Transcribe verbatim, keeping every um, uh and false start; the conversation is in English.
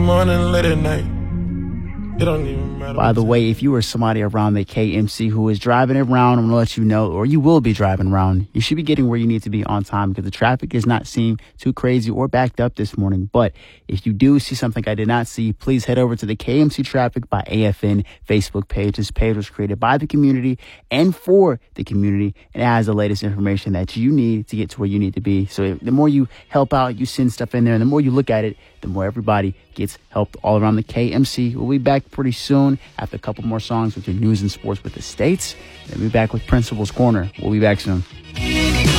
Morning, late at night. It don't even matter. By the way, if you are somebody around the K M C who is driving around, I'm going to let you know, or you will be driving around, you should be getting where you need to be on time because the traffic does not seem too crazy or backed up this morning. But if you do see something I did not see, please head over to the K M C Traffic by A F N Facebook page. This page was created by the community and for the community, and it has the latest information that you need to get to where you need to be. So the more you help out, you send stuff in there, and the more you look at it, the more everybody gets helped all around the K M C. We'll be back pretty soon after a couple more songs with your news and sports with the States. Then we'll be back with Principal's Corner. We'll be back soon.